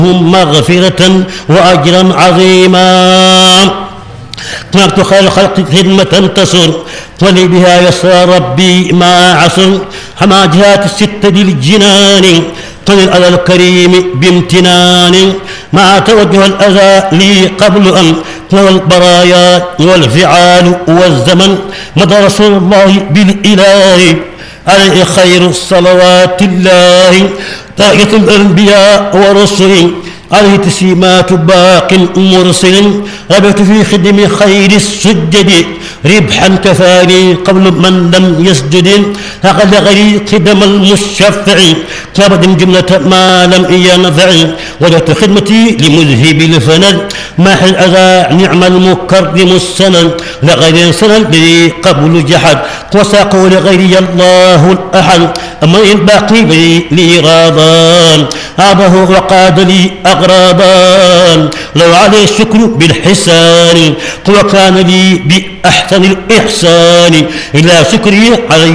مغفرة وأجرا عظيما. تركت خير الخلق خدمة تسر ولي بها يسرى ربي ما عصر حما جهات الستة للجنان قل على الكريم بامتنان ما توجه الأذى لي قبل أن ترى البرايا والفعال والزمن مضى رسول الله بالإله عليه خير الصلوات الله تحية الأنبياء ورسل عليه تسليمات باق مرسل ربحت في خدم خير السجد ربحا كفاني قبل من لم يسجد أقل غير خدم المشفع كابد جملة ما لم ينفع وجدت خدمتي لمذهب الفند ماح الأذى نعم المكرم السند لغير سند لي قبل جحد وساقوا لغيري الله الأحد أما الباقي لي راضان أبه وقاد لي أغرابان لو عليه الشكر بالحسان وكان لي بأحسن الإحسان إلى شكري علي